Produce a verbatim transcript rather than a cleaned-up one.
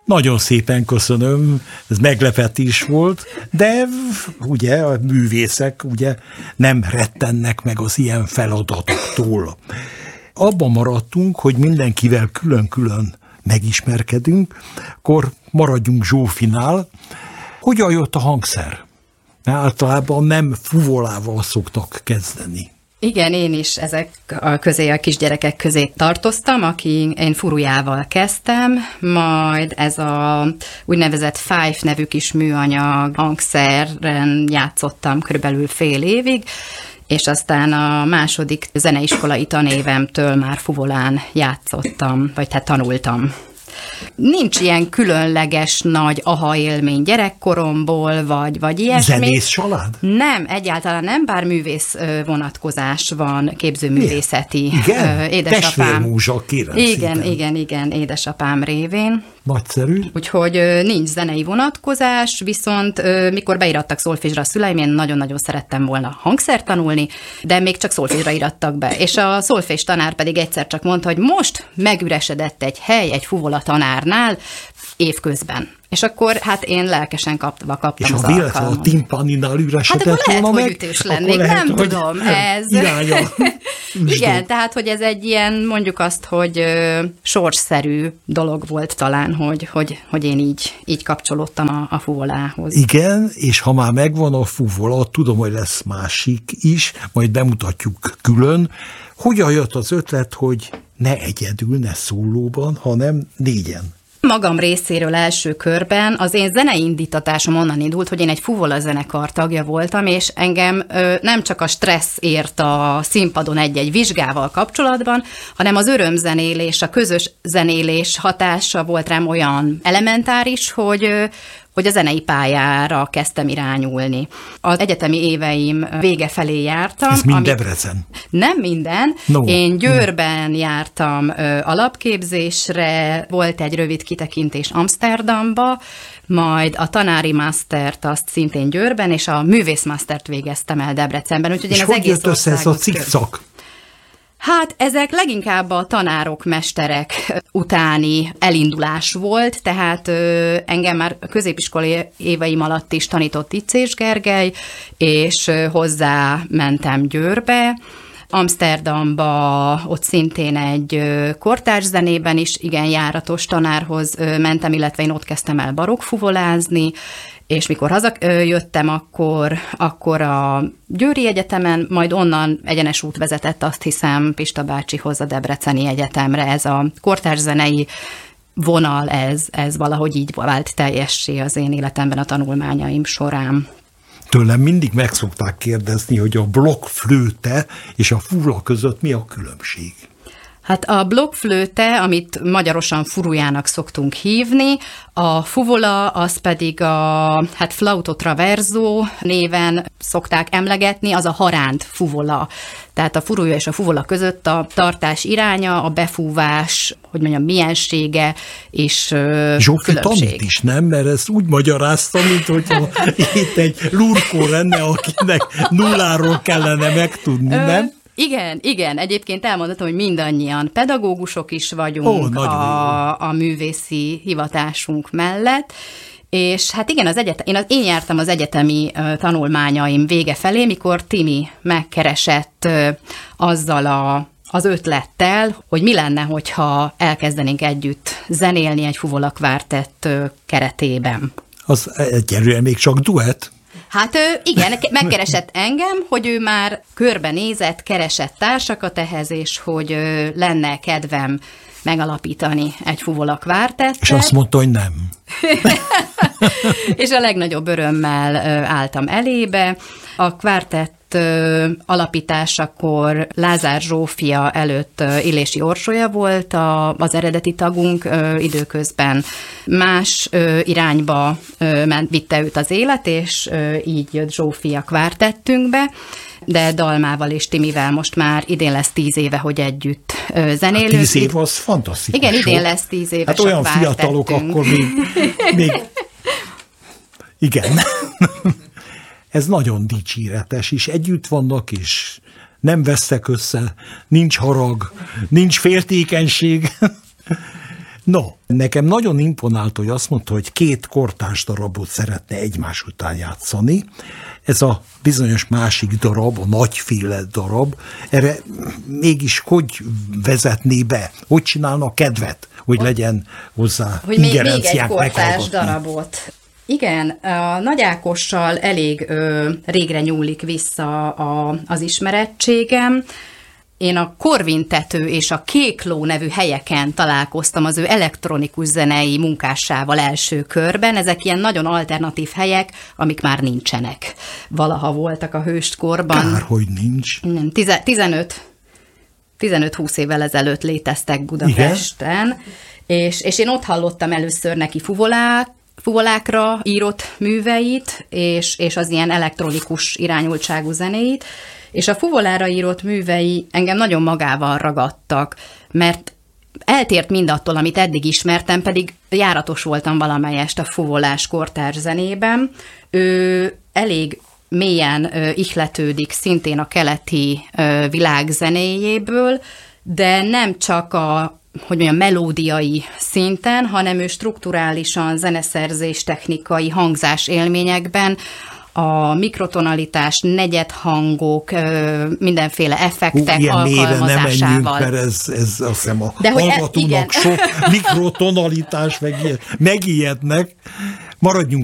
Nagyon szépen köszönöm, ez meglepetés volt, de ugye a művészek ugye nem rettennek meg az ilyen feladatoktól. Abban maradtunk, hogy mindenkivel külön-külön megismerkedünk, akkor maradjunk Zsófinál. Hogyan jött a hangszer? Mert általában nem fuvolával szoktak kezdeni. Igen, én is ezek a közé, a kisgyerekek közé tartoztam, aki én furujával kezdtem, majd ez a úgynevezett Fife nevű kis műanyag hangszeren játszottam körülbelül fél évig, és aztán a második zeneiskolai tanévemtől már fuvolán játszottam, vagy hát tanultam. Nincs ilyen különleges nagy aha élmény gyerekkoromból, vagy, vagy ilyesmi. Zenész család? Nem, egyáltalán nem, bár művész vonatkozás van, képzőművészeti. Igen? Édesapám. Testvérmúzsa, kérem Igen, szépen. igen, igen, édesapám révén. Nagyszerű. Úgyhogy nincs zenei vonatkozás, viszont mikor beirattak szolfésra a szüleim, én nagyon-nagyon szerettem volna hangszert tanulni, de még csak szolfésra irattak be. És a szolfés tanár pedig egyszer csak mondta, hogy most megüresedett egy hely egy fuvola tanárnál évközben. És akkor hát én lelkesen kapva kaptam és az alkalmat. És alkalmat. ha a timpaninál üresedett hát volna lehet, meg, hogy ütős lennék, nem tudom, ez... Irányal. Igen, tehát, hogy ez egy ilyen, mondjuk azt, hogy ö, sorsszerű dolog volt talán, hogy, hogy, hogy én így, így kapcsolódtam a, a fuvolához. Igen, és ha már megvan a fuvola, tudom, hogy lesz másik is, majd bemutatjuk külön. Hogyan jött az ötlet, hogy ne egyedül, ne szólóban, hanem négyen? Magam részéről első körben az én zenei indítatásom onnan indult, hogy én egy fuvola zenekar tagja voltam, és engem ö, nem csak a stressz ért a színpadon egy-egy vizsgával kapcsolatban, hanem az örömzenélés, a közös zenélés hatása volt rám olyan elementáris, hogy ö, hogy a zenei pályára kezdtem irányulni. Az egyetemi éveim vége felé jártam. Ez mind amit... Debrecen? Nem minden. No. Én Győrben no. jártam ö, alapképzésre, volt egy rövid kitekintés Amsterdamba, majd a tanári mastert azt szintén Győrben, és a művészmastert végeztem el Debrecenben. Úgyhogy és én az hogy egész jött össze ez a cikcak? Hát ezek leginkább a tanárok, mesterek utáni elindulás volt, tehát ö, engem már középiskolai éveim alatt is tanított Icés Gergely, és ö, hozzá mentem Győrbe, Amsterdamba, ott szintén egy ö, kortárs zenében is igen járatos tanárhoz ö, mentem, illetve én ott kezdtem el barokkfuvolázni, és mikor hazajöttem, akkor, akkor a Győri Egyetemen, majd onnan egyenes út vezetett, azt hiszem, Pista bácsihoz a Debreceni Egyetemre. Ez a kortárs zenei vonal, ez, ez valahogy így vált teljessé az én életemben a tanulmányaim során. Tőlem mindig meg szokták kérdezni, hogy a blokkflőte és a fuvola között mi a különbség? Hát a blokkflőte, amit magyarosan furujának szoktunk hívni, a fuvola az pedig a hát flauto traverso néven szokták emlegetni, az a haránt fuvola. Tehát a furuja és a fuvola között a tartás iránya, a befúvás, hogy mondjam, miensége és uh, Zsófi különbség. tanít is, nem? Mert ezt úgy magyarázta, mint hogyha itt egy lurkó lenne, akinek nulláról kellene megtudni, Ö, nem? Igen, igen. Egyébként elmondhatom, hogy mindannyian pedagógusok is vagyunk Ó, a, a művészi hivatásunk mellett, és hát igen, az egyetem, én, az, én jártam az egyetemi uh, tanulmányaim vége felé, mikor Timi megkeresett uh, azzal a az ötlettel, hogy mi lenne, hogyha elkezdenénk együtt zenélni egy fuvola kvártett uh, keretében. Az egyelőre még csak duett. Hát igen, megkeresett engem, hogy ő már körbenézett, keresett társakat ehhez, és hogy lenne kedvem megalapítani egy fuvola kvártettet. És azt mondta, hogy nem. És a legnagyobb örömmel álltam elébe. A kvártett alapításakor Lázár Zsófia előtt Illési Orsolya volt a, az eredeti tagunk, időközben más irányba ment, vitte őt az élet, és így jött Zsófia kvártettünkbe, de Dalmával és Timivel most már idén lesz tíz éve, hogy együtt zenélünk. Hát tíz év az fantasztikus. Igen, idén sok. lesz tíz éves. Hát olyan fiatalok akkor még, még... Igen. Ez nagyon dicséretes, és együtt vannak, és nem vesztek össze, nincs harag, nincs féltékenység. No, nekem nagyon imponált, hogy azt mondta, hogy két kortárs darabot szeretne egymás után játszani. Ez a bizonyos másik darab, a nagyféle darab, erre mégis hogy vezetné be? Hogy csinálna kedvet, hogy legyen hozzá hogy még, még egy ingerenciák kortárs darabot. Igen, a Nagy Ákossal elég ö, régre nyúlik vissza a, az ismerettségem. Én a Korvin tető és a Kék ló nevű helyeken találkoztam az ő elektronikus zenei munkássával első körben. Ezek ilyen nagyon alternatív helyek, amik már nincsenek. Valaha voltak a hőskorban. Kár, hogy nincs. Nem, tizenöt tizenöt-húsz évvel ezelőtt léteztek Budapesten, és, és én ott hallottam először neki fuvolát, fuvolákra írott műveit, és, és az ilyen elektronikus irányultságú zenéit, és a fuvolára írott művei engem nagyon magával ragadtak, mert eltért mindattól, amit eddig ismertem, pedig járatos voltam valamelyest a fuvolás kortárs zenében. Ő elég mélyen ö, ihletődik szintén a keleti ö, világ zenéjéből, de nem csak a hogy mondjam, melódiai szinten, hanem ő strukturálisan zeneszerzés, technikai, hangzás élményekben a mikrotonalitás, negyedhangok, mindenféle effektek Hú, alkalmazásával. Nem menjünk, mert ez, ez azt hiszem a hallgatónak sok mikrotonalitás, meg ilyen, megijednek. Maradjunk